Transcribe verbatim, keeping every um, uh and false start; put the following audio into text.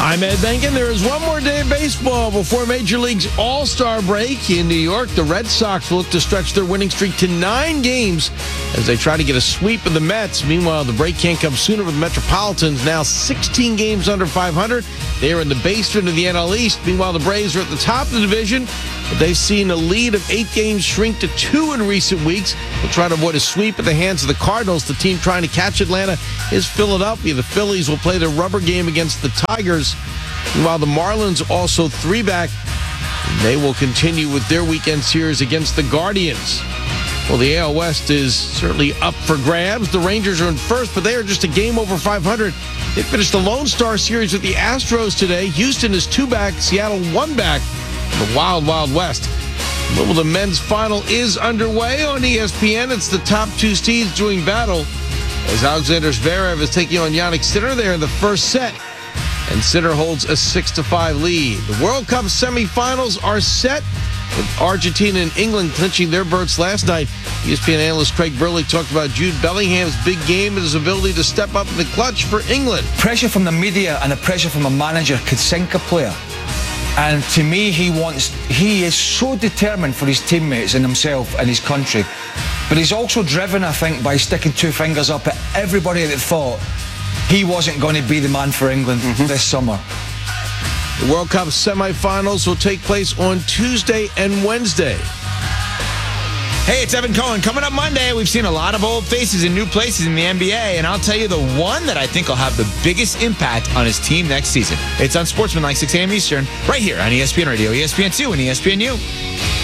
I'm Ed Benkin. There is one more day of baseball before Major League's All-Star break in New York. The Red Sox will look to stretch their winning streak to nine games as they try to get a sweep of the Mets. Meanwhile, the break can't come sooner with the Metropolitans now sixteen games under five hundred. They are in the basement of the N L East. Meanwhile, the Braves are at the top of the division, but they've seen a lead of eight games shrink to two in recent weeks. They'll try to avoid a sweep at the hands of the Cardinals. The team trying to catch Atlanta is Philadelphia. The Phillies will play their rubber game against the Tigers. Meanwhile, the Marlins also three back. They will continue with their weekend series against the Guardians. Well, the A L West is certainly up for grabs. The Rangers are in first, but they are just a game over five hundred. They finished the Lone Star series with the Astros today. Houston is two back. Seattle one back. The Wild Wild West. Well, the men's final is underway on E S P N. It's the top two seeds doing battle as Alexander Zverev is taking on Jannik Sinner there in the first set. And Sinner holds a six to five lead. The World Cup semifinals are set with Argentina and England clinching their berths last night. E S P N analyst Craig Burley talked about Jude Bellingham's big game and his ability to step up in the clutch for England. Pressure from the media and the pressure from a manager could sink a player. And to me, he wants, he is so determined for his teammates and himself and his country. But he's also driven, I think, by sticking two fingers up at everybody that thought he wasn't going to be the man for England mm-hmm. this summer. The World Cup semifinals will take place on Tuesday and Wednesday. Hey, it's Evan Cohen. Coming up Monday, we've seen a lot of old faces in new places in the N B A, and I'll tell you the one that I think will have the biggest impact on his team next season. It's on Sportsman like six a.m. Eastern, right here on E S P N Radio, E S P N two, and E S P N U.